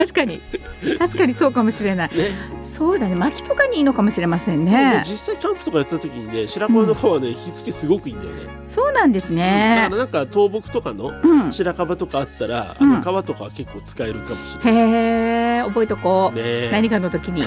確かにそうかもしれない、ね、そうだね、薪とかにいいのかもしれません ね。 実際キャンプとかやった時にね、白樺の皮はね、火付けすごくいいんだよね。 そうなんですね、 だからなんか倒木とかの白樺とかあったら、皮とかは結構使えるかもしれない、 へー、覚えとこう、ね、何かの時に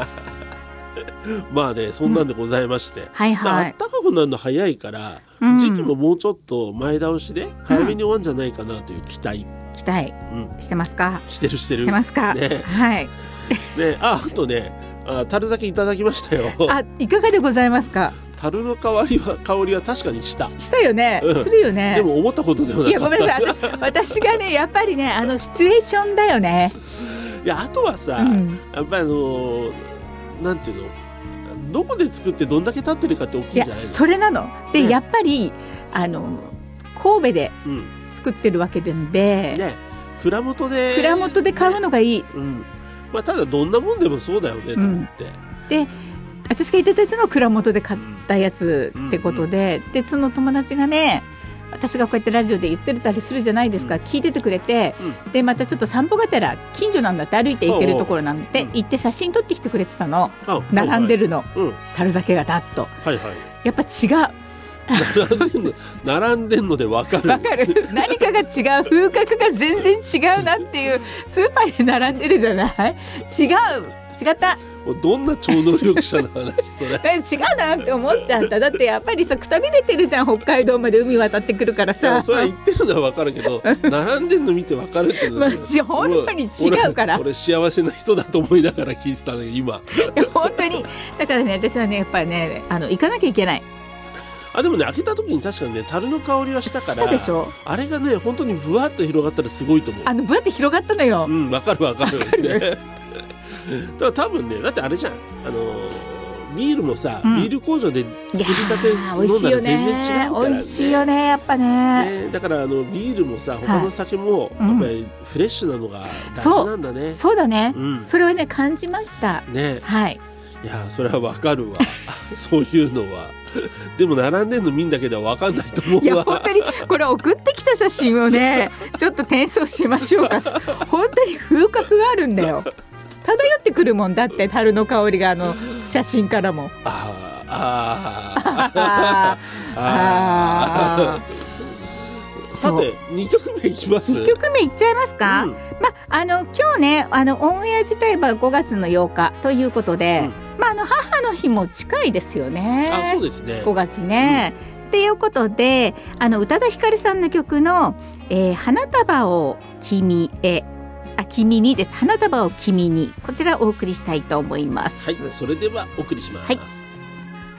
まあね、そんなんでございまして、 はいはい、 暖かくなるの早いから、時期ももうちょっと前倒しで早めに終わるんじゃないかなという期待、してますか？してますか、ね、はいね、あとね、樽酒いただきましたよ。 いかがでございますか？ 樽の香りは確かにしたよね、するよね。 でも思ったことではなかった。 いや、ごめんなさい、私がね、やっぱりね、シチュエーションだよね。 いや、あとはさ、やっぱりなんていうの、どこで作ってどんだけ経ってるかって大きいんじゃないの？ それなので、やっぱり神戸で作ってるわけで、 蔵元で買うのがいい、 まあ、ただどんなもんでもそうだよねと思って、 で私がいただいたのは蔵元で買ったやつってことで、でその友達がね、私がこうやってラジオで言ってたりするじゃないですか、聞いててくれて、でまたちょっと散歩がてら近所なんだって、歩いて行けるところなんで行って写真撮ってきてくれてたの、並んでるの、樽酒がだっと、やっぱ違う、 並んでんので分かる何かが違う、風格が全然違うなっていう、スーパーで並んでるじゃない、違った、 もうどんな超能力者の話それ違うなって思っちゃった。だってやっぱりさ、くたびれてるじゃん、北海道まで海渡ってくるからさ。 それは言ってるのは分かるけど並んでんの見て分かるっていうのは、 本当に違うから。 俺幸せな人だと思いながら聞いてたのよ今。 本当にだからね、私はね、やっぱりね、行かなきゃいけない。 でもね、開けた時に確かにね、樽の香りはしたから、 でしょ、 あれがね、本当にブワッと広がったらすごいと思う。 ブワッと広がったのよ。 分かるね。だから多分ね、だってあれじゃん、ビールもさ、ビール工場で作りたて飲んだら全然違うからね。美味しいよね、やっぱ ね。だからビールもさ、他の酒もやっぱりフレッシュなのが大事なんだね。 そうだね、それはね、感じましたね。 はい、 いや、それはわかるわそういうのはでも並んでんの見んだけではわかんないと思うわ。 いや、本当にこれ送ってきた写真をねちょっと転送しましょうか。本当に風格があるんだよ。漂ってくるもんだって、樽の香りが写真からも。 さて、2曲目いきます。 2曲目いっちゃいますか。今日ね、オンエア自体は5月の8日ということで、母の日も近いですよね。 そうですね、 5月ね、っていうことで、宇多田ヒカルさんの曲の、花束を君へ、君にです。花束を君に、こちらお送りしたいと思います。 はい、それではお送りします。